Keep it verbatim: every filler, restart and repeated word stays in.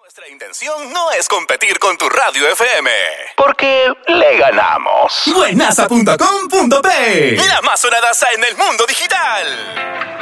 Nuestra intención no es competir con tu radio F M, porque le ganamos. Buenaza punto com punto pe, la más sonadaza en el mundo digital.